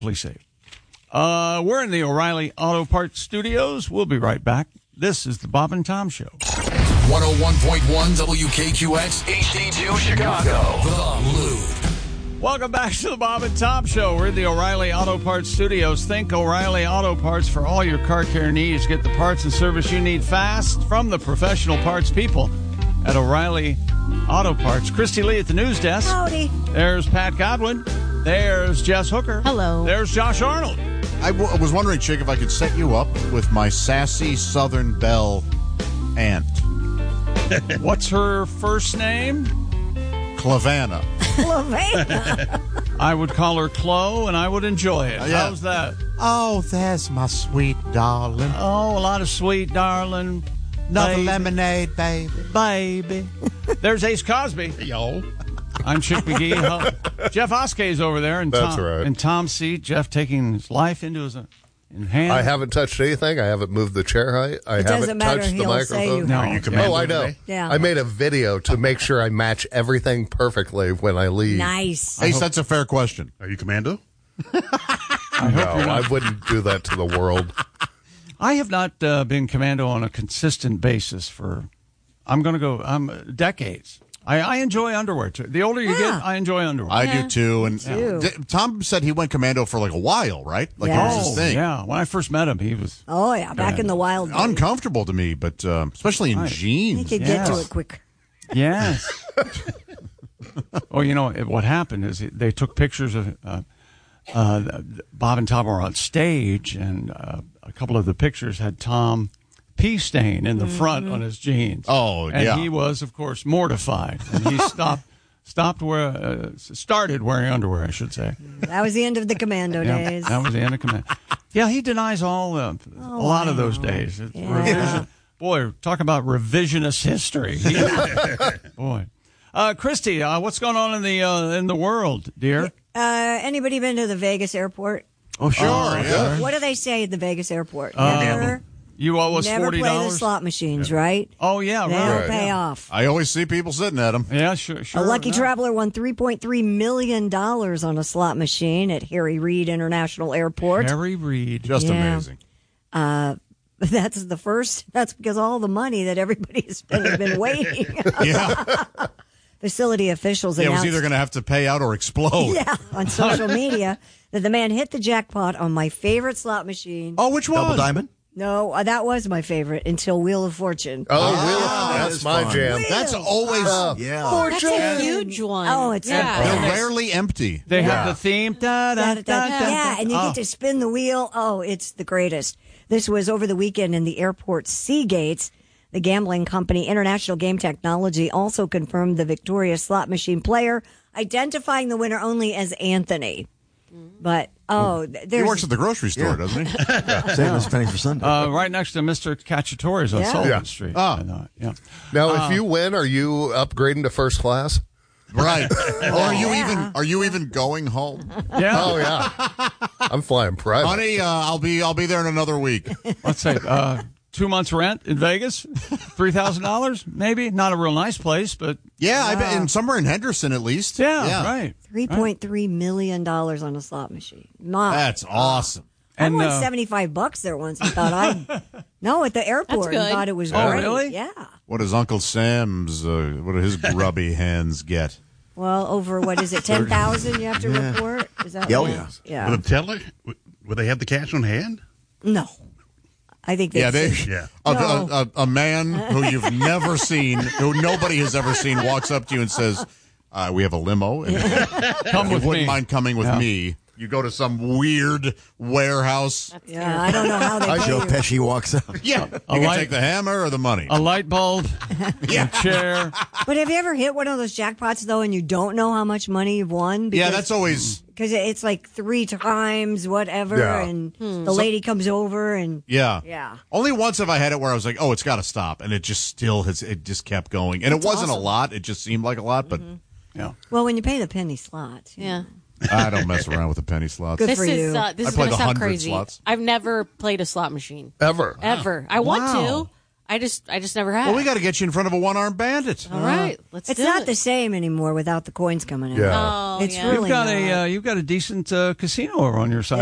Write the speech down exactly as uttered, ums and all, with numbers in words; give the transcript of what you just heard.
Please safe. Uh, we're in the O'Reilly Auto Parts Studios. We'll be right back. This is the Bob and Tom Show. one oh one point one W K Q X H D two Chicago. The Loop. Welcome back to the Bob and Tom Show. We're in the O'Reilly Auto Parts Studios. Think O'Reilly Auto Parts for all your car care needs. Get the parts and service you need fast from the professional parts people at O'Reilly Auto Parts. Christy Lee at the news desk. Howdy. There's Pat Godwin. There's Jess Hooker. Hello. There's Josh Arnold. I w- was wondering, Chick, if I could set you up with my sassy Southern Belle aunt. What's her first name? Clavanna. Lavana. I would call her Chloe, and I would enjoy it. Yeah. How's that? Oh, there's my sweet darling. Oh, a lot of sweet, darling. Another baby, lemonade, baby. Baby. There's Ace Cosby. Yo. I'm Chick McGee. Huh? Jeff Oskay's over there. And That's Tom, right. In Tom's seat, Jeff taking his life into his in hand. I haven't touched anything. I haven't moved the chair height. I It haven't doesn't matter. touched the He'll say microphone. you No. have. Are you Oh, commando I know. today? Yeah. I made a video to make sure I match everything perfectly when I leave. Nice. Ace, that's a fair question. Are you commando? I hope No, you're I not. wouldn't do that to the world. I have not uh, been commando on a consistent basis for, I'm going to go, um, decades. I, I enjoy underwear, too. The older you Yeah. get, I enjoy underwear. I do, too. And too. D- Tom said he went commando for like a while, right? Like it was Yes. his thing. Yeah, when I first met him, he was. Oh, yeah. Back in the wild days. Uncomfortable to me, but um, especially in Right. jeans. He could get to Yes. it quick. Yes. Oh, you know, it, what happened is it, they took pictures of uh, uh, Bob and Tom were on stage, and uh, a couple of the pictures had Tom pee stain in the front on his jeans. Oh, and yeah. he was, of course, mortified, and he stopped stopped wear uh, started wearing underwear, I should say. That was the end of the commando Yeah, days. that was the end of command. Yeah, he denies all uh, a lot of those days. It's Yeah. revision- Boy, talk about revisionist history. He- boy, uh, Christy, uh, what's going on in the uh, in the world, dear? Uh, anybody been to the Vegas airport? Oh, sure. yeah. What do they say at the Vegas airport? Uh, Never, You owe us never forty play the dollars. slot machines, right? Oh yeah, They right. don't Right. pay Yeah. off. I always see people sitting at them. Yeah, sure, sure. A lucky no. traveler won three point three million dollars on a slot machine at Harry Reid International Airport. Harry Reid. Just Yeah. amazing. Uh, that's the first. That's because all the money that everybody has spent has been waiting. Yeah. Facility officials Yeah, it was announced, either going to have to pay out or explode. yeah, on social media that the man hit the jackpot on my favorite slot machine. Oh, which one? Double diamond? No, uh, that was my favorite until Wheel of Fortune. Oh, Ah, really? that That's is my fun. jam. That's always. Yeah. That's a huge one. Oh, it's yeah. They're rarely empty. They Yeah. have the theme. Da, da, da, da, da. Yeah, and you Oh. get to spin the wheel. Oh, it's the greatest. This was over the weekend in the airport Seagates. The gambling company International Game Technology also confirmed the victorious slot machine player, identifying the winner only as Anthony. But, oh, He there's... works at the grocery store, doesn't he? Save us pennies for Sunday. Uh, right next to Mister Cacciatore's on Yeah. Sullivan Yeah. Street. Ah. I thought, yeah. Now, if you win, are you upgrading to first class? Right. Or are you even are you even going home? Yeah. Oh, yeah. I'm flying private. Honey, uh, I'll be I'll be there in another week. Let's say uh, two months rent in Vegas, three thousand dollars, maybe. Not a real nice place, but Yeah, I bet in somewhere in Henderson at least. yeah, right. three point three million dollars on a slot machine. My, That's awesome. I And won uh, seventy-five bucks there once and thought I... No, at the airport. That's And good. thought it was Oh, great. really? Yeah. What does Uncle Sam's uh, what do his grubby hands get? Well, over, what is it, ten thousand you have to report? Is that Yeah, oh, right? yeah. Yeah. Will it tell her? Will they have the cash on hand? No. I think they Yeah, they Yeah. a, No. a, a, a man who you've never seen, who nobody has ever seen, walks up to you and says, uh, "We have a limo, and Come you with wouldn't me. mind coming with Yeah. me." You go to some weird warehouse. Yeah, I don't know how they pay Joe you. Pesci walks up. Yeah, you A can light- take the hammer or the money. A light bulb, a chair. But have you ever hit one of those jackpots, though, and you don't know how much money you've won? Yeah, that's always. Because it's like three times whatever, Yeah. and the lady comes over and... Yeah. Yeah. Only once have I had it where I was like, "Oh, it's got to stop," and it just still has. It just kept going, and That's it wasn't awesome. a lot. It just seemed like a lot, but Yeah. Well, when you pay the penny slots. you Yeah. know. I don't mess around with the penny slots. Good This for is you. uh, this I is play going to the sound hundred crazy. slots. I've never played a slot machine Ever. ever. I want Wow. to. I just, I just never have. Well, we got to get you in front of a one-armed bandit. All right, let's. It's do not it. the same anymore without the coins coming in. Yeah. Oh, It's yeah. really You've got not. a uh, you've got a decent uh, casino over on your side